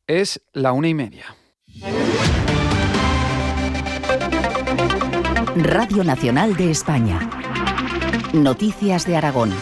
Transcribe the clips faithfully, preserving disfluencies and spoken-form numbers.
Es la una y media. Radio Nacional de España. Noticias de Aragón.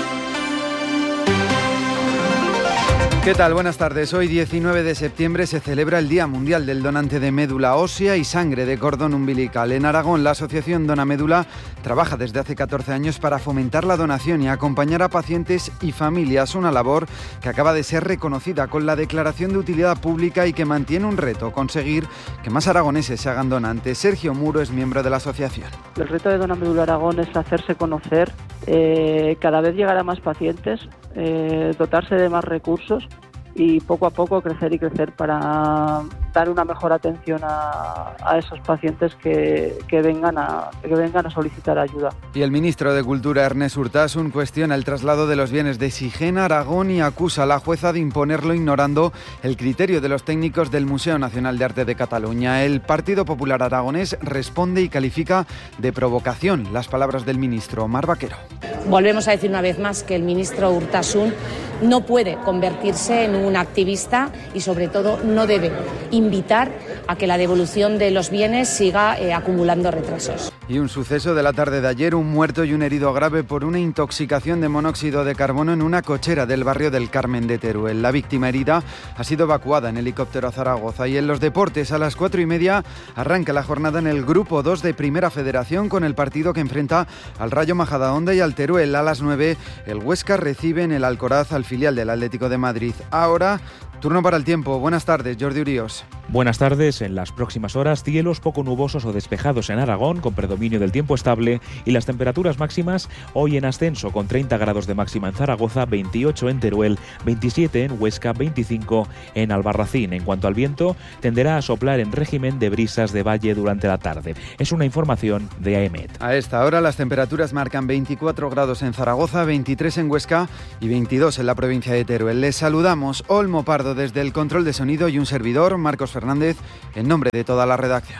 ¿Qué tal? Buenas tardes. Hoy, diecinueve de septiembre, se celebra el Día Mundial del Donante de Médula Ósea y Sangre de Cordón Umbilical. En Aragón, la asociación Dona Médula trabaja desde hace catorce años para fomentar la donación y acompañar a pacientes y familias, una labor que acaba de ser reconocida con la declaración de utilidad pública y que mantiene un reto: conseguir que más aragoneses se hagan donantes. Sergio Muro es miembro de la asociación. El reto de Dona Médula Aragón es hacerse conocer, eh, cada vez llegar a más pacientes, eh, dotarse de más recursos y poco a poco crecer y crecer para dar una mejor atención a, a esos pacientes que, que, vengan a, que vengan a solicitar ayuda. Y el ministro de Cultura, Ernest Urtasun, cuestiona el traslado de los bienes de Sigena a Aragón y acusa a la jueza de imponerlo ignorando el criterio de los técnicos del Museo Nacional de Arte de Cataluña. El Partido Popular Aragonés responde y califica de provocación las palabras del ministro. Mar Vaquero. Volvemos a decir una vez más que el ministro Urtasun no puede convertirse en un activista y, sobre todo, no debe invitar a que la devolución de los bienes siga eh, acumulando retrasos. Y un suceso de la tarde de ayer: un muerto y un herido grave por una intoxicación de monóxido de carbono en una cochera del barrio del Carmen de Teruel. La víctima herida ha sido evacuada en helicóptero a Zaragoza. Y en los deportes, a las cuatro y media arranca la jornada en el Grupo dos de Primera Federación con el partido que enfrenta al Rayo Majadahonda y al Teruel. A las nueve, el Huesca recibe en el Alcoraz al filial del Atlético de Madrid. Ahora, turno para el tiempo. Buenas tardes, Jordi Urios. Buenas tardes. En las próximas horas, cielos poco nubosos o despejados en Aragón, con predominio del tiempo estable, y las temperaturas máximas hoy en ascenso, con treinta grados de máxima en Zaragoza, veintiocho en Teruel, veintisiete en Huesca, veinticinco en Albarracín. En cuanto al viento, tenderá a soplar en régimen de brisas de valle durante la tarde. Es una información de AEMET. A esta hora las temperaturas marcan veinticuatro grados en Zaragoza, veintitrés en Huesca y veintidós en la provincia de Teruel. Les saludamos, Olmo Pardo desde el control de sonido y un servidor, Marcos Fernández, en nombre de toda la redacción.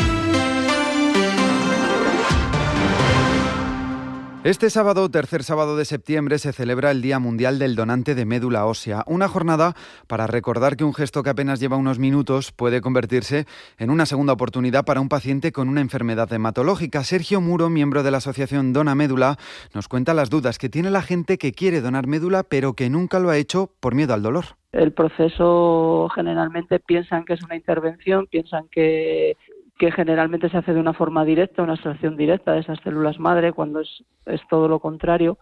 Este sábado, tercer sábado de septiembre, se celebra el Día Mundial del Donante de Médula Ósea, una jornada para recordar que un gesto que apenas lleva unos minutos puede convertirse en una segunda oportunidad para un paciente con una enfermedad hematológica. Sergio Muro, miembro de la asociación Dona Médula, nos cuenta las dudas que tiene la gente que quiere donar médula pero que nunca lo ha hecho por miedo al dolor. El proceso, generalmente piensan que es una intervención, piensan que que generalmente se hace de una forma directa, una extracción directa de esas células madre, cuando es, es todo lo contrario.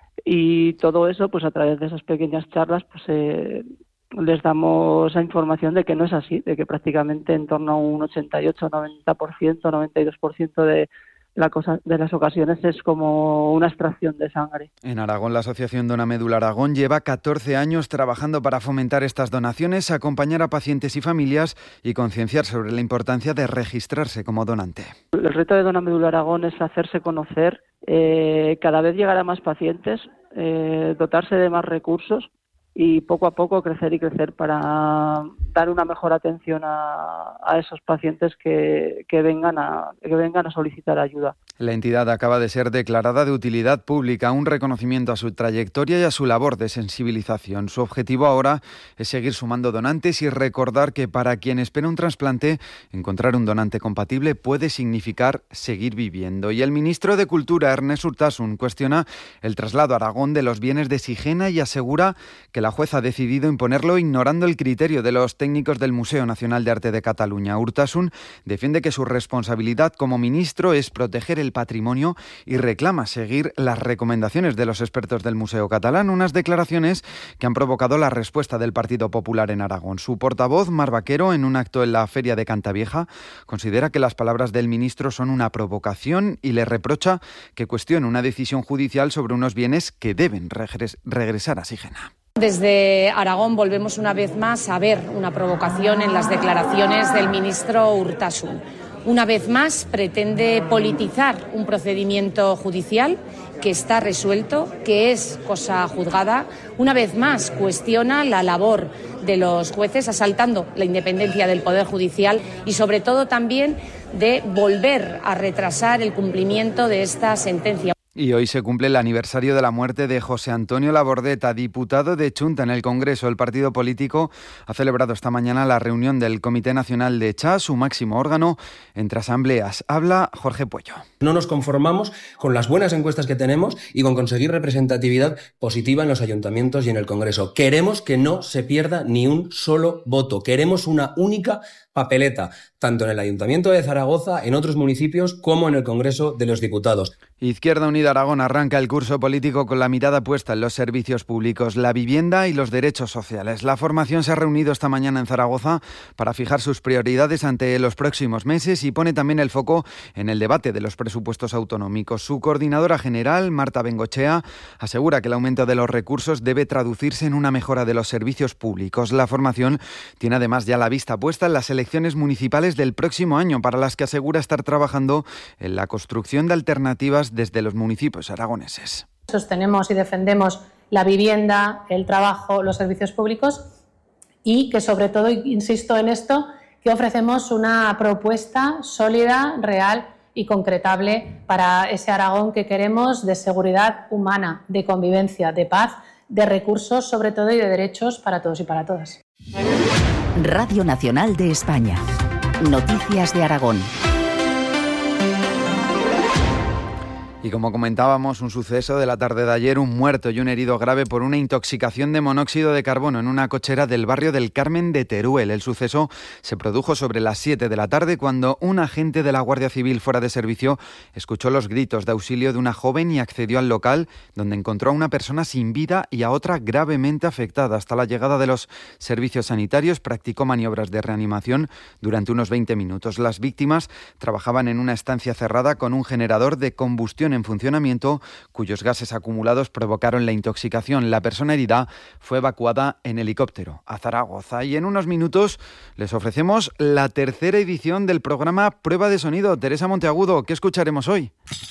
Y todo eso, pues a través de esas pequeñas charlas, pues eh, les damos esa información de que no es así, de que prácticamente en torno a un ochenta y ocho, noventa por ciento, noventa y dos por ciento de La cosa de las ocasiones es como una extracción de sangre. En Aragón, la asociación Dona Médula Aragón lleva catorce años trabajando para fomentar estas donaciones, acompañar a pacientes y familias y concienciar sobre la importancia de registrarse como donante. El reto de Dona Médula Aragón es hacerse conocer, eh, cada vez llegar a más pacientes, eh, dotarse de más recursos y poco a poco crecer y crecer para dar una mejor atención a, a esos pacientes que, que, vengan a, que vengan a solicitar ayuda. La entidad acaba de ser declarada de utilidad pública, un reconocimiento a su trayectoria y a su labor de sensibilización. Su objetivo ahora es seguir sumando donantes y recordar que para quien espera un trasplante, encontrar un donante compatible puede significar seguir viviendo. Y el ministro de Cultura, Ernest Urtasun, cuestiona el traslado a Aragón de los bienes de Sigena y asegura que la jueza ha decidido imponerlo ignorando el criterio de los técnicos del Museo Nacional de Arte de Cataluña. Urtasun defiende que su responsabilidad como ministro es proteger el patrimonio y reclama seguir las recomendaciones de los expertos del Museo Catalán, unas declaraciones que han provocado la respuesta del Partido Popular en Aragón. Su portavoz, Mar Vaquero, en un acto en la Feria de Cantavieja, considera que las palabras del ministro son una provocación y le reprocha que cuestione una decisión judicial sobre unos bienes que deben regres- regresar a Sigena. Desde Aragón volvemos una vez más a ver una provocación en las declaraciones del ministro Urtasun. Una vez más pretende politizar un procedimiento judicial que está resuelto, que es cosa juzgada. Una vez más cuestiona la labor de los jueces, asaltando la independencia del Poder Judicial y sobre todo también de volver a retrasar el cumplimiento de esta sentencia. Y hoy se cumple el aniversario de la muerte de José Antonio Labordeta, diputado de Chunta en el Congreso. El partido político ha celebrado esta mañana la reunión del Comité Nacional de Cha, su máximo órgano, entre asambleas. Habla Jorge Puello. No nos conformamos con las buenas encuestas que tenemos y con conseguir representatividad positiva en los ayuntamientos y en el Congreso. Queremos que no se pierda ni un solo voto. Queremos una única papeleta, tanto en el Ayuntamiento de Zaragoza, en otros municipios, como en el Congreso de los Diputados. Izquierda Unida Aragón arranca el curso político con la mirada puesta en los servicios públicos, la vivienda y los derechos sociales. La formación se ha reunido esta mañana en Zaragoza para fijar sus prioridades ante los próximos meses y pone también el foco en el debate de los presupuestos autonómicos. Su coordinadora general, Marta Bengochea, asegura que el aumento de los recursos debe traducirse en una mejora de los servicios públicos. La formación tiene además ya la vista puesta en las elecciones municipales del próximo año, para las que asegura estar trabajando en la construcción de alternativas desde los municipios aragoneses. Sostenemos y defendemos la vivienda, el trabajo, los servicios públicos y que sobre todo, insisto en esto, que ofrecemos una propuesta sólida, real y concretable para ese Aragón que queremos, de seguridad humana, de convivencia, de paz, de recursos sobre todo y de derechos para todos y para todas. Radio Nacional de España. Noticias de Aragón. Y como comentábamos, un suceso de la tarde de ayer, un muerto y un herido grave por una intoxicación de monóxido de carbono en una cochera del barrio del Carmen de Teruel. El suceso se produjo sobre las siete de la tarde cuando un agente de la Guardia Civil fuera de servicio escuchó los gritos de auxilio de una joven y accedió al local, donde encontró a una persona sin vida y a otra gravemente afectada. Hasta la llegada de los servicios sanitarios practicó maniobras de reanimación durante unos veinte minutos. Las víctimas trabajaban en una estancia cerrada con un generador de combustión en funcionamiento, cuyos gases acumulados provocaron la intoxicación. La persona herida fue evacuada en helicóptero a Zaragoza. Y en unos minutos les ofrecemos la tercera edición del programa Prueba de Sonido. Teresa Monteagudo, ¿qué escucharemos hoy?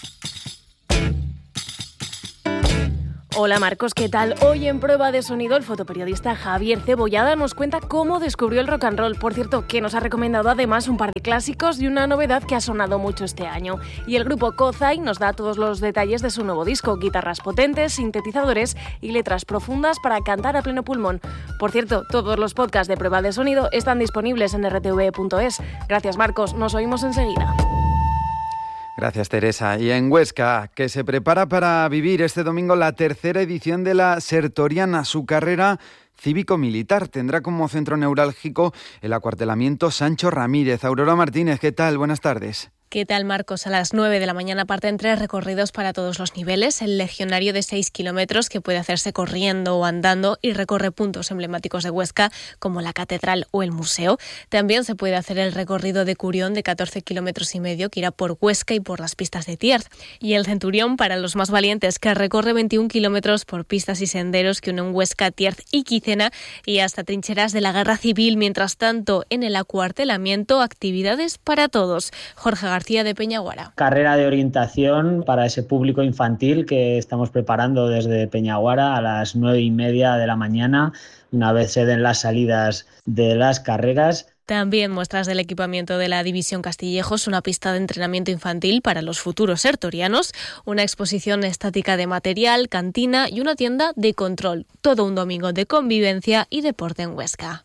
Hola Marcos, ¿qué tal? Hoy en Prueba de Sonido el fotoperiodista Javier Cebollada nos cuenta cómo descubrió el rock and roll. Por cierto, que nos ha recomendado además un par de clásicos y una novedad que ha sonado mucho este año. Y el grupo Kozai nos da todos los detalles de su nuevo disco: guitarras potentes, sintetizadores y letras profundas para cantar a pleno pulmón. Por cierto, todos los podcasts de Prueba de Sonido están disponibles en erre te ve punto es. Gracias Marcos, nos oímos enseguida. Gracias, Teresa. Y en Huesca, que se prepara para vivir este domingo la tercera edición de la Sertoriana. Su carrera cívico-militar tendrá como centro neurálgico el acuartelamiento Sancho Ramírez. Aurora Martínez, ¿qué tal? Buenas tardes. ¿Qué tal, Marcos? A las nueve de la mañana parten tres recorridos para todos los niveles. El legionario de seis kilómetros, que puede hacerse corriendo o andando y recorre puntos emblemáticos de Huesca, como la catedral o el museo. También se puede hacer el recorrido de Curión de catorce kilómetros y medio, que irá por Huesca y por las pistas de Tiers. Y el Centurión, para los más valientes, que recorre veintiún kilómetros por pistas y senderos que unen Huesca, Tiers y Quicena y hasta trincheras de la Guerra Civil. Mientras tanto, en el acuartelamiento, actividades para todos. Jorge García de Peñaguara. Carrera de orientación para ese público infantil que estamos preparando desde Peñaguara a las nueve y media de la mañana, una vez se den las salidas de las carreras. También muestras del equipamiento de la División Castillejos, una pista de entrenamiento infantil para los futuros sertorianos, una exposición estática de material, cantina y una tienda de control. Todo un domingo de convivencia y deporte en Huesca.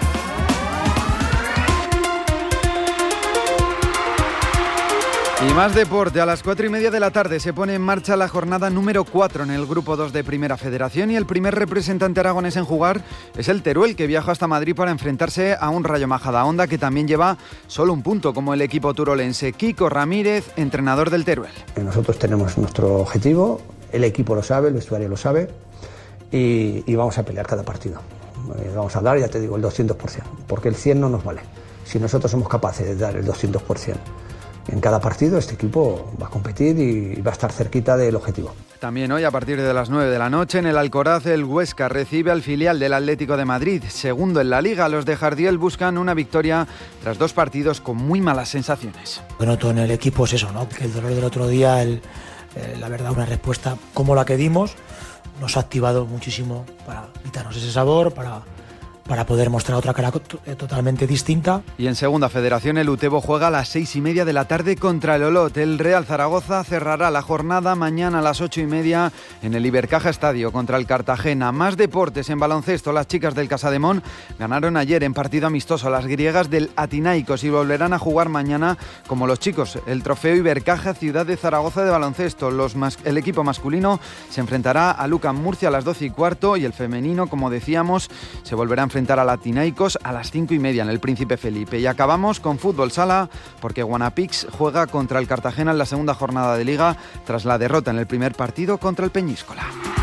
Y más deporte. A las cuatro y media de la tarde se pone en marcha la jornada número cuatro en el Grupo dos de Primera Federación y el primer representante aragonés en jugar es el Teruel, que viaja hasta Madrid para enfrentarse a un Rayo Majadahonda que también lleva solo un punto, como el equipo turolense. Kiko Ramírez, entrenador del Teruel. Nosotros tenemos nuestro objetivo, el equipo lo sabe, el vestuario lo sabe y, y vamos a pelear cada partido. Eh, vamos a dar, ya te digo, el doscientos por ciento, porque el cien no nos vale. Si nosotros somos capaces de dar el doscientos por ciento en cada partido, este equipo va a competir y va a estar cerquita del objetivo. También hoy, a partir de las nueve de la noche, en el Alcoraz, el Huesca recibe al filial del Atlético de Madrid. Segundo en la Liga, los de Jardiel buscan una victoria tras dos partidos con muy malas sensaciones. Lo que noto en el equipo es eso, ¿no? Que el dolor del otro día, el, eh, la verdad, una respuesta como la que dimos, nos ha activado muchísimo para quitarnos ese sabor, para para poder mostrar otra cara totalmente distinta. Y en segunda federación el Utebo juega a las seis y media de la tarde contra el Olot. El Real Zaragoza cerrará la jornada mañana a las ocho y media en el Ibercaja Estadio contra el Cartagena. Más deportes en baloncesto. Las chicas del Casademón ganaron ayer en partido amistoso a las griegas del Atinaicos y volverán a jugar mañana como los chicos el trofeo Ibercaja Ciudad de Zaragoza de baloncesto. Los mas- el equipo masculino se enfrentará a Lucan Murcia a las doce y cuarto y el femenino, como decíamos, se volverá a enfrentar al Atinaicos a las cinco y media en el Príncipe Felipe. Y acabamos con fútbol sala porque Guanapix juega contra el Cartagena en la segunda jornada de Liga tras la derrota en el primer partido contra el Peñíscola.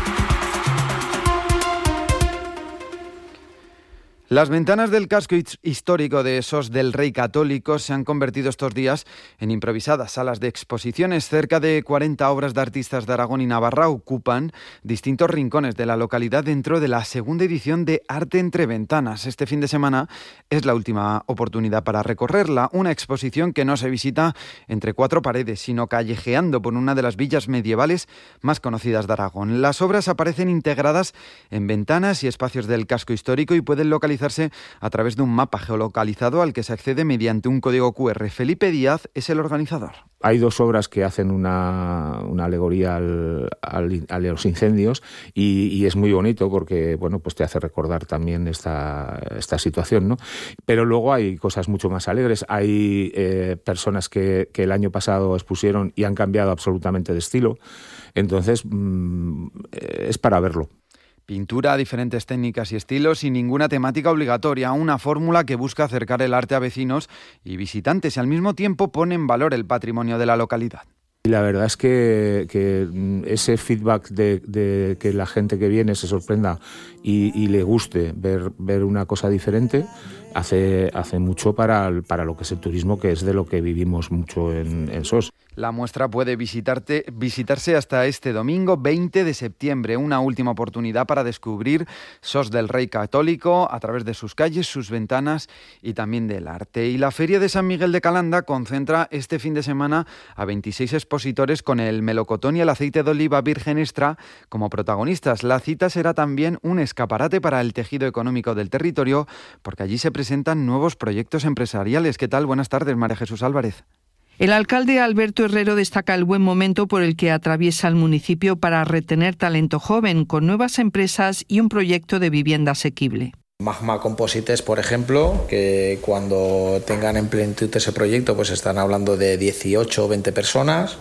Las ventanas del casco histórico de Sos del Rey Católico se han convertido estos días en improvisadas salas de exposiciones. Cerca de cuarenta obras de artistas de Aragón y Navarra ocupan distintos rincones de la localidad dentro de la segunda edición de Arte entre Ventanas. Este fin de semana es la última oportunidad para recorrerla, una exposición que no se visita entre cuatro paredes, sino callejeando por una de las villas medievales más conocidas de Aragón. Las obras aparecen integradas en ventanas y espacios del casco histórico y pueden localizar a través de un mapa geolocalizado al que se accede mediante un código cu erre. Felipe Díaz es el organizador. Hay dos obras que hacen una, una alegoría al, al, a los incendios y, y es muy bonito porque bueno, pues te hace recordar también esta, esta situación, ¿no? Pero luego hay cosas mucho más alegres. Hay eh, personas que, que el año pasado expusieron y han cambiado absolutamente de estilo. Entonces, mmm, es para verlo. Pintura, diferentes técnicas y estilos y ninguna temática obligatoria, una fórmula que busca acercar el arte a vecinos y visitantes y al mismo tiempo pone en valor el patrimonio de la localidad. Y la verdad es que, que ese feedback de, de que la gente que viene se sorprenda y, y le guste ver, ver una cosa diferente, hace, hace mucho para, para lo que es el turismo, que es de lo que vivimos mucho en, en Sos. La muestra puede visitarte, visitarse hasta este domingo veinte de septiembre, una última oportunidad para descubrir Sos del Rey Católico a través de sus calles, sus ventanas y también del arte. Y la Feria de San Miguel de Calanda concentra este fin de semana a veintiséis expositores con el melocotón y el aceite de oliva virgen extra como protagonistas. La cita será también un escaparate para el tejido económico del territorio porque allí se presentan nuevos proyectos empresariales. ¿Qué tal? Buenas tardes, María Jesús Álvarez. El alcalde Alberto Herrero destaca el buen momento por el que atraviesa el municipio para retener talento joven, con nuevas empresas y un proyecto de vivienda asequible. Magma Composites, por ejemplo, que cuando tengan en plenitud ese proyecto, pues están hablando de dieciocho o veinte personas.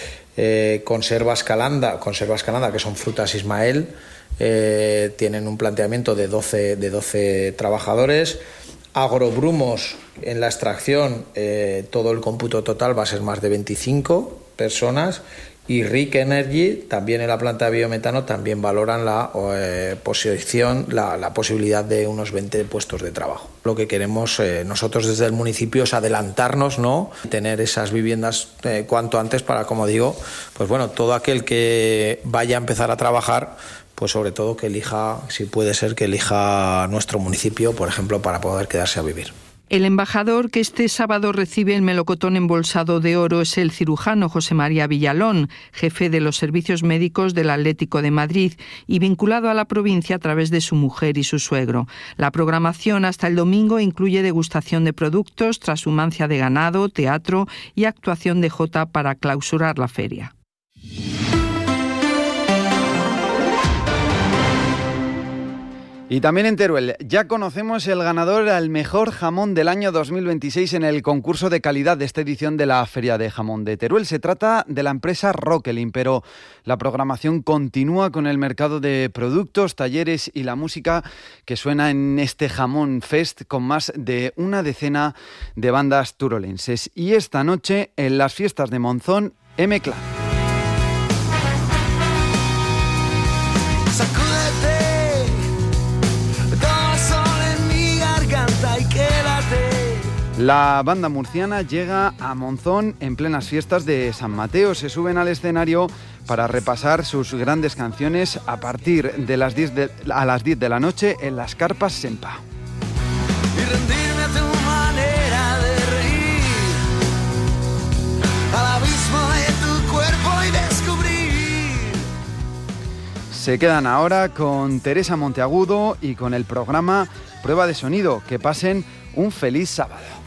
Eh, Conservas Calanda, Conservas Calanda, que son frutas Ismael, eh, tienen un planteamiento de doce, de doce trabajadores. Agrobrumos, en la extracción, eh, todo el cómputo total va a ser más de veinticinco personas. Y Rick Energy, también en la planta de biometano, también valoran la eh, posición, la, la posibilidad de unos veinte puestos de trabajo. Lo que queremos eh, nosotros desde el municipio es adelantarnos, ¿no? Tener esas viviendas eh, cuanto antes para, como digo, pues bueno, todo aquel que vaya a empezar a trabajar, pues sobre todo que elija, si puede ser, que elija nuestro municipio, por ejemplo, para poder quedarse a vivir. El embajador que este sábado recibe el melocotón embolsado de oro es el cirujano José María Villalón, jefe de los servicios médicos del Atlético de Madrid y vinculado a la provincia a través de su mujer y su suegro. La programación hasta el domingo incluye degustación de productos, trashumancia de ganado, teatro y actuación de jota para clausurar la feria. Y también en Teruel, ya conocemos el ganador al mejor jamón del año dos mil veintiséis en el concurso de calidad de esta edición de la Feria de Jamón de Teruel. Se trata de la empresa Rockelin, pero la programación continúa con el mercado de productos, talleres y la música que suena en este Jamón Fest con más de una decena de bandas turolenses. Y esta noche, en las fiestas de Monzón, M-Clan. La banda murciana llega a Monzón en plenas fiestas de San Mateo. Se suben al escenario para repasar sus grandes canciones a partir de las diez de, a las diez de la noche en las carpas Sempa. Y rendirme a tu manera de reír, al abismo de tu cuerpo y descubrir. Se quedan ahora con Teresa Monteagudo y con el programa Prueba de Sonido. Que pasen un feliz sábado.